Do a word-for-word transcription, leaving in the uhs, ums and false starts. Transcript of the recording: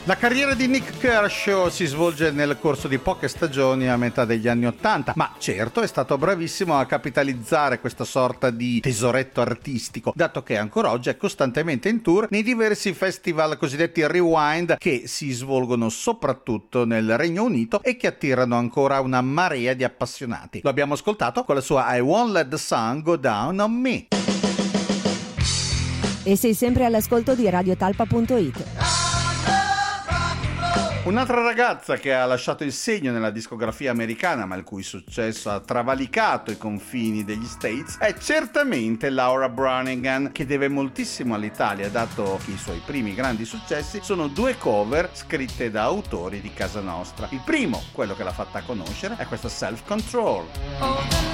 La carriera di Nick Kershaw si svolge nel corso di poche stagioni a metà degli anni Ottanta, ma certo è stato bravissimo a capitalizzare questa sorta di tesoretto artistico, dato che ancora oggi è costantemente in tour nei diversi festival cosiddetti Rewind che si svolgono soprattutto nel Regno Unito e che attirano ancora una marea di appassionati. Lo abbiamo ascoltato con la sua I Won't Let the Sun Go Down on Me. E sei sempre all'ascolto di radiotalpa punto it. Un'altra ragazza che ha lasciato il segno nella discografia americana, ma il cui successo ha travalicato i confini degli States, è certamente Laura Branigan, che deve moltissimo all'Italia, dato che i suoi primi grandi successi sono due cover scritte da autori di casa nostra. Il primo, quello che l'ha fatta conoscere, è questo Self Control.